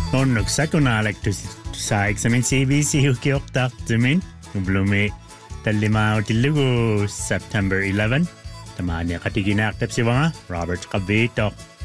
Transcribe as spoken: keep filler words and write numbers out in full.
Onneksi kun alektu saa eksamen C B C hukioktartumin ublumi tallimaautilugu September eleventh. Tamani katiginaaqtapsivanga Robert Qabito.